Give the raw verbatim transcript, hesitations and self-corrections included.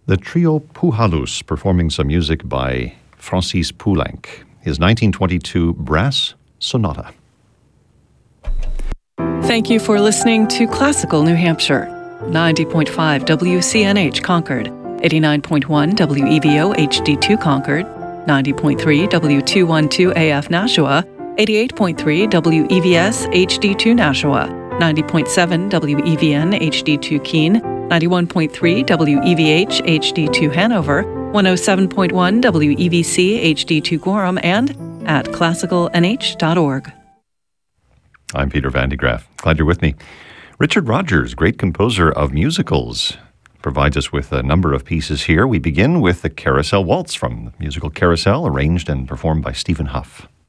the trio Puhalus performing some music by Francis Poulenc, his nineteen twenty-two Brass Sonata. Thank you for listening to Classical New Hampshire. ninety point five W C N H Concord, eighty-nine point one W E V O H D two Concord, ninety point three W two twelve A F Nashua, eighty-eight point three W E V S H D two Nashua, ninety point seven W E V N H D two Keene, ninety-one point three W E V H H D two Hanover, one oh seven point one W E V C H D two Gorham, and at classical n h dot org. I'm Peter Van de Graaff. Glad you're with me. Richard Rodgers, great composer of musicals, provides us with a number of pieces here. We begin with the Carousel Waltz from the musical Carousel, arranged and performed by Stephen Hough.